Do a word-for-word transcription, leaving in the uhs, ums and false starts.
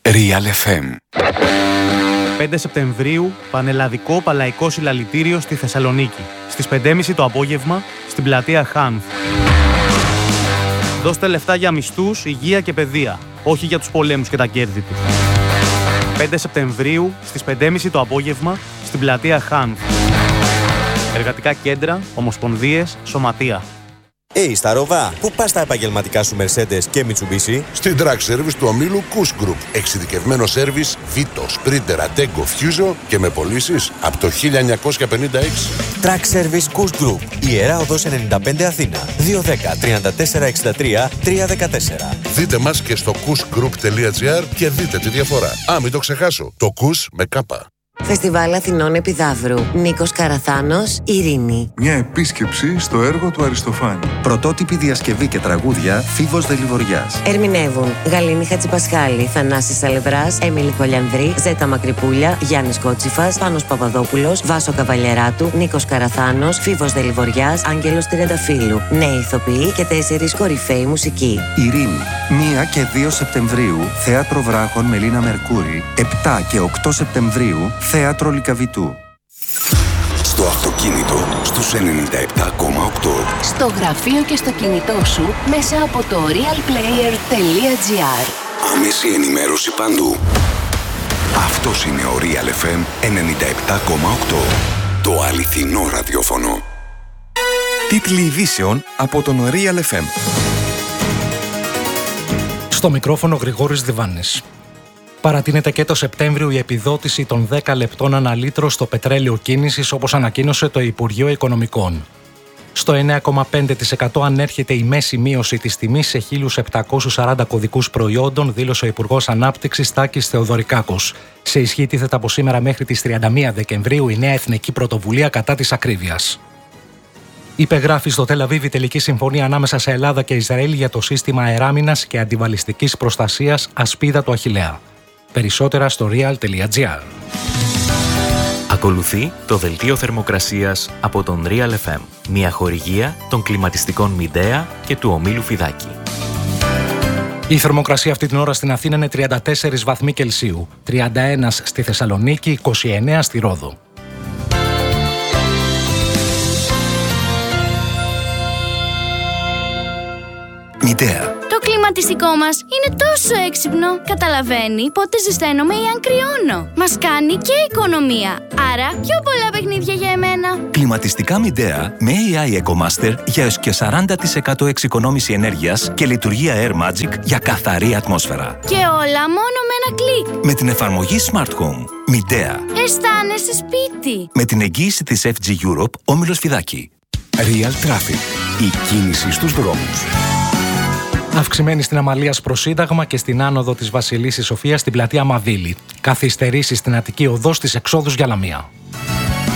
Real εφ εμ. πέντε Σεπτεμβρίου, πανελλαδικό παλαϊκό συλλαλητήριο στη Θεσσαλονίκη. Στις πέντε και μισή το απόγευμα, στην πλατεία Χάνθ. Δώστε λεφτά για μισθούς, υγεία και παιδεία, όχι για τους πολέμους και τα κέρδη του. πέντε Σεπτεμβρίου, στις πέντε και μισή το απόγευμα, στην πλατεία Χάνθ. Εργατικά κέντρα, ομοσπονδίες, σωματεία. Hey, στα Ροβά, πού πας τα επαγγελματικά σου Mercedes και Mitsubishi? Στην Track Service του ομίλου Kush Group. Εξειδικευμένο σέρβις Vito, Sprinter, Attego, Fuso και με πωλήσεις από το χίλια εννιακόσια πενήντα έξι. Track Service Kush Group. Ιερά Οδός ενενήντα πέντε Αθήνα. δύο ένα μηδέν, τρία τέσσερα έξι τρία, τρία ένα τέσσερα. Δείτε μας και στο kushgroup.gr και δείτε τη διαφορά. Α, μην το ξεχάσω. Το Kush με κάπα. Φεστιβάλ Αθηνών Επιδαύρου. Νίκος Καραθάνος, Ειρήνη. Μια επίσκεψη στο έργο του Αριστοφάνη. Πρωτότυπη διασκευή και τραγούδια Φίβος Δελιβοριάς. Ερμηνεύουν Γαλήνη Χατζηπασχάλη, Θανάσης Αλευράς, Έμιλη Χολιανδρή, Ζέτα Μακρυπούλια, Γιάννης Κότσιφας, Πάνος Παπαδόπουλος, Βάσο Καβαλιεράτου, Νίκος Καραθάνος, Φίβος Δελιβοριάς, Άγγελος Τριανταφύλου. Νέοι ηθοποιοί και τέσσερις κορυφαίοι μουσικοί. Ειρήνη. μία και δύο Σεπτεμβρίου, Θέατρο Βράχων Μελίνα Μερκούρη. επτά και οκτώ Σεπτεμβρίου, Θέατρο Λυκαβητού. Στο αυτοκίνητο, στους ενενήντα επτά κόμμα οκτώ. Στο γραφείο και στο κινητό σου, μέσα από το realplayer.gr. Άμεση ενημέρωση παντού. Αυτός είναι ο Real εφ εμ ενενήντα επτά κόμμα οκτώ. Το αληθινό ραδιόφωνο. Τίτλοι ειδήσεων από τον Real εφ εμ. Στο μικρόφωνο Γρηγόρης Διβάνης. Παρατείνεται και το Σεπτέμβριο η επιδότηση των δέκα λεπτών ανά λίτρο στο πετρέλαιο κίνησης, όπως ανακοίνωσε το Υπουργείο Οικονομικών. Στο εννέα κόμμα πέντε τοις εκατό ανέρχεται η μέση μείωση της τιμής σε χίλια επτακόσιους σαράντα κωδικούς προϊόντων, δήλωσε ο Υπουργός Ανάπτυξης Τάκης Θεοδωρικάκος. Σε ισχύ τίθεται από σήμερα μέχρι τις τριάντα μία Δεκεμβρίου η νέα εθνική πρωτοβουλία κατά της ακρίβειας. Υπεγράφει στο Τελ Αβίβ η τελική συμφωνία ανάμεσα σε Ελλάδα και Ισραήλ για το σύστημα αεράμινας και αντιβαλιστικής προστασίας Ασπίδα του Αχιλλέα. Περισσότερα στο real.gr. Ακολουθεί το δελτίο θερμοκρασίας από τον Real εφ εμ, μια χορηγία των κλιματιστικών Μιντέα και του ομίλου Φιδάκη. Η θερμοκρασία αυτή την ώρα στην Αθήνα είναι τριάντα τέσσερις βαθμοί Κελσίου, τριάντα ένα στη Θεσσαλονίκη, είκοσι εννέα στη Ρόδο. Μιντέα. Το κλιματιστικό μας είναι τόσο έξυπνο. Καταλαβαίνει πότε ζεσταίνομαι ή αν κρυώνω. Μας κάνει και οικονομία. Άρα πιο πολλά παιχνίδια για εμένα. Κλιματιστικά Μιντέα με έι άι EcoMaster για έως και σαράντα τοις εκατό εξοικονόμηση ενέργειας και λειτουργία Air Magic για καθαρή ατμόσφαιρα. Και όλα μόνο με ένα κλικ. Με την εφαρμογή Smart Home. Μιντέα. Αισθάνεσαι σπίτι. Με την εγγύηση της εφ τζι Europe, όμιλος Φιδάκη. Real Traffic. Η κίνηση στους δρόμους. Αυξημένη στην Αμαλίας προς Σύνταγμα και στην άνοδο της Βασιλίσσης Σοφίας στην πλατεία Μαβίλη. Καθυστερήσεις στην Αττική Οδό στις εξόδους για Λαμία.